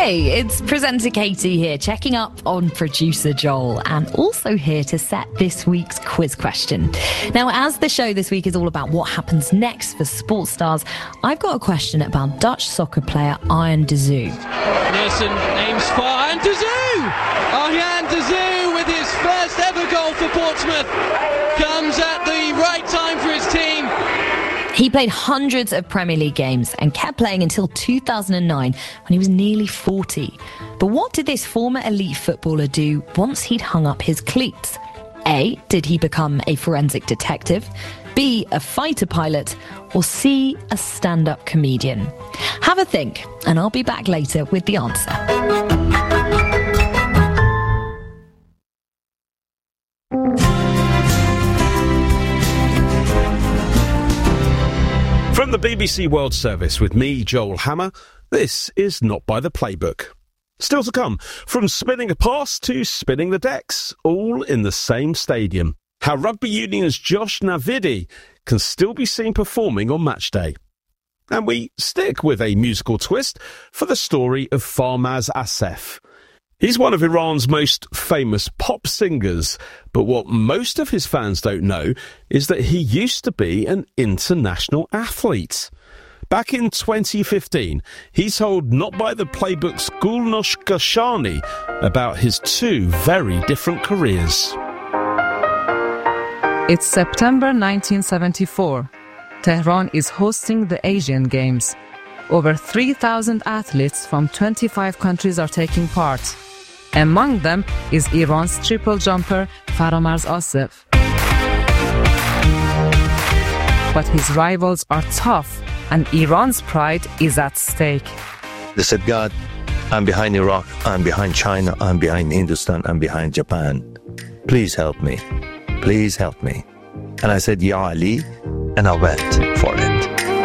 It's presenter Katie here, checking up on producer Joel, and also here to set this week's quiz question. Now, as the show this week is all about what happens next for sports stars, I've got a question about Dutch soccer player Arjan de Zoo. Nielsen aims far, and de Zoo! Arjan de Zoo with his first ever goal for Portsmouth comes at the right time for his team. He played hundreds of Premier League games and kept playing until 2009 when he was nearly 40. But what did this former elite footballer do once he'd hung up his cleats? A, did he become a forensic detective? B, a fighter pilot? Or C, a stand-up comedian? Have a think, and I'll be back later with the answer. From the BBC World Service with me, Joel Hammer, this is Not By the Playbook. Still to come, from spinning a pass to spinning the decks, all in the same stadium. How Rugby Union's Josh Navidi can still be seen performing on match day. And we stick with a musical twist for the story of Farmaz Asef. He's one of Iran's most famous pop singers, but what most of his fans don't know is that he used to be an international athlete. Back in 2015, he told Not By the Playbook's Gulnosh Gashani about his two very different careers. It's September 1974. Tehran is hosting the Asian Games. Over 3,000 athletes from 25 countries are taking part. Among them is Iran's triple jumper Faromaz Asef. But his rivals are tough, and Iran's pride is at stake. They said, God, I'm behind Iraq, I'm behind China, I'm behind Hindustan, I'm behind Japan. Please help me. Please help me. And I said, Ya Ali, and I went for it.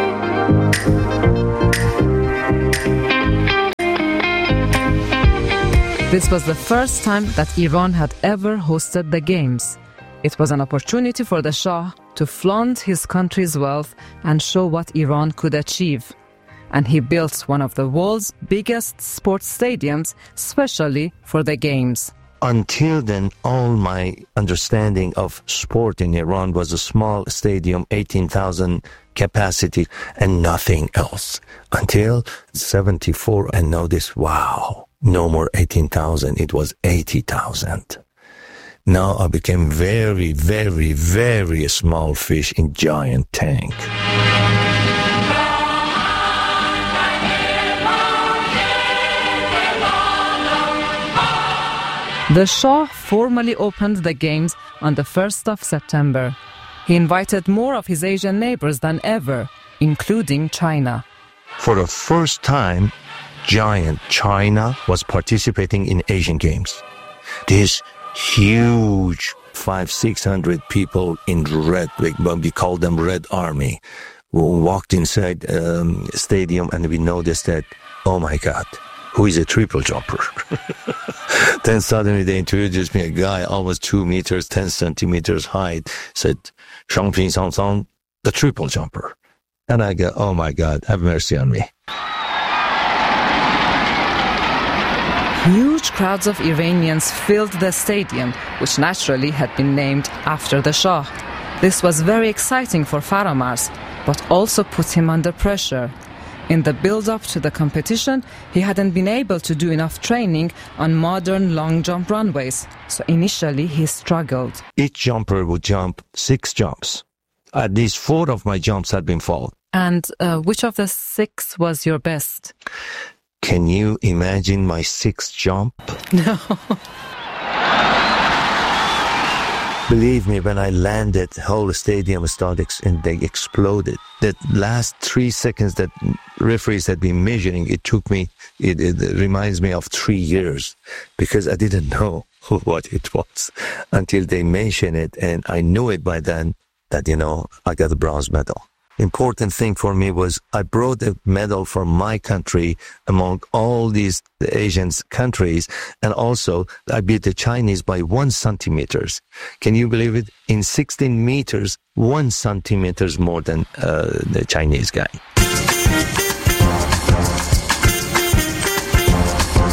This was the first time that Iran had ever hosted the Games. It was an opportunity for the Shah to flaunt his country's wealth and show what Iran could achieve. And he built one of the world's biggest sports stadiums, specially for the Games. Until then, all my understanding of sport in Iran was a small stadium, 18,000 capacity, and nothing else. Until 74, and notice, wow, no more 18,000, it was 80,000. Now I became very, very, very small fish in giant tank. The Shah formally opened the Games on the 1st of September. He invited more of his Asian neighbors than ever, including China. For the first time, giant China was participating in Asian Games. This huge 500-600 people in red, we call them Red Army, who walked inside stadium, and we noticed that, oh my God, who is a triple jumper? Then suddenly they introduced me a guy almost 2 meters, 10 centimeters height, said, Shangping Song, the triple jumper. And I go, oh my God, have mercy on me. Huge crowds of Iranians filled the stadium, which naturally had been named after the Shah. This was very exciting for Faromaz, but also put him under pressure. In the build-up to the competition, he hadn't been able to do enough training on modern long-jump runways, so initially he struggled. Each jumper would jump 6 jumps. At least 4 of my jumps had been fauled. And which of the 6 was your best? Can you imagine my 6th jump? No. Believe me, when I landed, the whole stadium started and they exploded. The last 3 seconds that referees had been measuring, it reminds me of 3 years, because I didn't know what it was until they mentioned it, and I knew it by then that, I got a bronze medal. Important thing for me was I brought a medal from my country among all these Asian countries, and also I beat the Chinese by 1 centimeter. Can you believe it? In 16 meters, 1 centimeter more than the Chinese guy.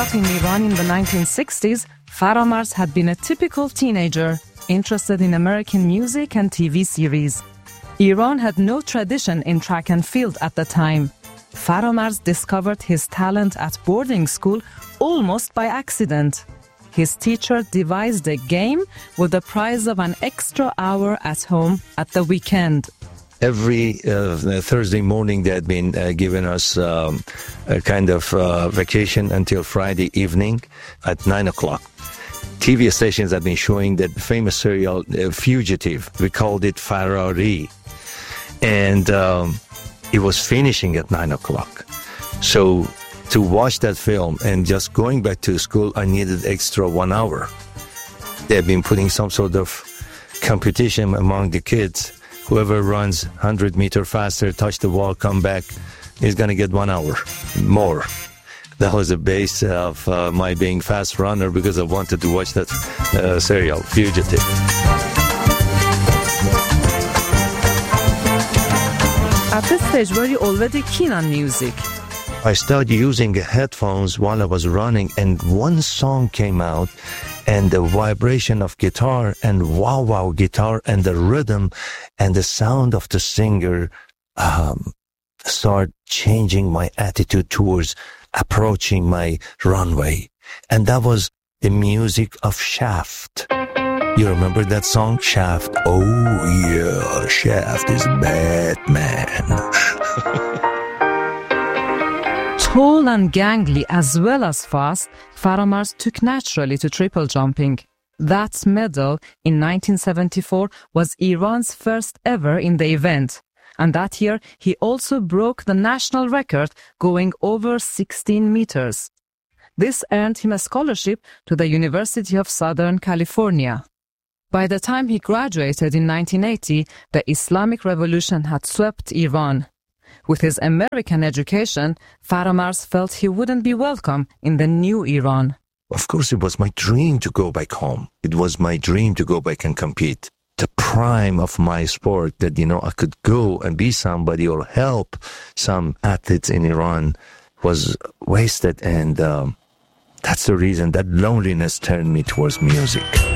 out in Iran in the 1960s, Faramars had been a typical teenager, interested in American music and TV series. Iran had no tradition in track and field at the time. Faramars discovered his talent at boarding school almost by accident. His teacher devised a game with the prize of an extra hour at home at the weekend. Every Thursday morning they had been giving us a kind of vacation until Friday evening at 9 o'clock. TV stations had been showing that famous serial Fugitive. We called it Ferrari. And it was finishing at 9 o'clock. So to watch that film and just going back to school, I needed extra 1 hour. They have been putting some sort of competition among the kids. Whoever runs 100 meters faster, touch the wall, come back, is going to get 1 hour more. That was the base of my being fast runner because I wanted to watch that serial, Fugitive. At this stage, were you already keen on music? I started using headphones while I was running, and one song came out, and the vibration of guitar and wow guitar and the rhythm and the sound of the singer started changing my attitude towards approaching my runway. And that was the music of Shaft. You remember that song, Shaft? Oh yeah, Shaft is Batman. Tall and gangly as well as fast, Faramars took naturally to triple jumping. That medal in 1974 was Iran's first ever in the event. And that year, he also broke the national record, going over 16 meters. This earned him a scholarship to the University of Southern California. By the time he graduated in 1980, the Islamic Revolution had swept Iran. With his American education, Faramars felt he wouldn't be welcome in the new Iran. Of course, it was my dream to go back home. It was my dream to go back and compete. The prime of my sport that, I could go and be somebody or help some athletes in Iran was wasted. And that's the reason that loneliness turned me towards music.